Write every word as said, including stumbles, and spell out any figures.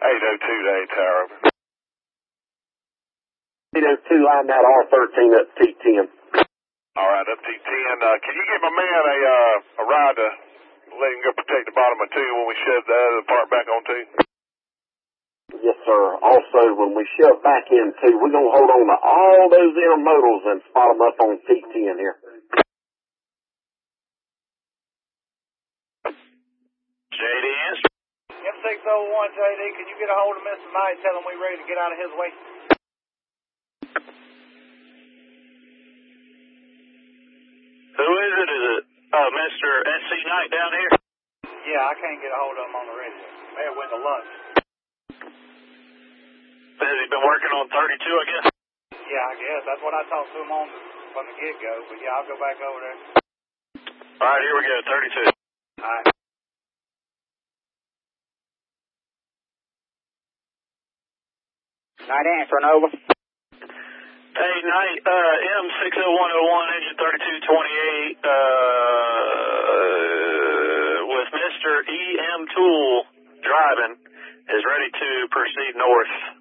eight oh two to eight Tower. eight oh two, line that R thirteen up T ten. All right, up T ten. Uh, can you give my man a uh, a ride to let him go protect the bottom of two when we shove the other part back on two? Yes, sir. Also, when we shove back in two, we're going to hold on to all those intermodals and spot them up on T ten here. J D is? M six oh one, J D, can you get a hold of Mister Knight and tell him we're ready to get out of his way? Who is it? Is it uh, Mister S C Knight down here? Yeah, I can't get a hold of him on the radio. May have went to lunch. Has he been working on thirty-two, I guess? Yeah, I guess. That's what I talked to him on from the get-go. But yeah, I'll go back over there. All right, here we go, thirty-two. All right. Night answering, over. Hey, Knight, uh, M six oh one oh one, engine thirty-two twenty-eight, uh, with Mister E M Tool driving, is ready to proceed north.